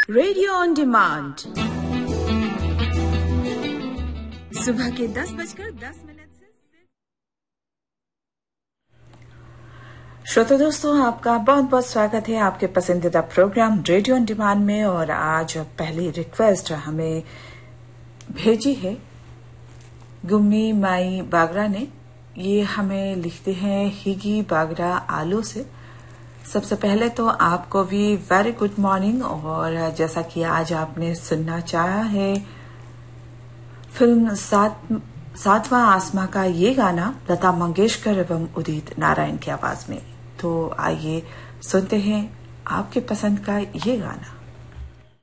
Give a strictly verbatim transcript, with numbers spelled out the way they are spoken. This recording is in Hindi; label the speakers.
Speaker 1: रेडियो ऑन डिमांड, सुबह के दस बजकर दस मिनट से। श्रोता दोस्तों, आपका बहुत बहुत स्वागत है आपके पसंदीदा प्रोग्राम रेडियो ऑन डिमांड में। और आज पहली रिक्वेस्ट हमें भेजी है गुम्मी माई बागरा ने। ये हमें लिखते हैं हिगी बागरा आलू से। सबसे पहले तो आपको भी वेरी गुड मॉर्निंग। और जैसा कि आज आपने सुनना चाहा है फिल्म सात सातवां आसमां का ये गाना लता मंगेशकर एवं उदित नारायण की आवाज में, तो आइए सुनते हैं आपके पसंद का ये गाना।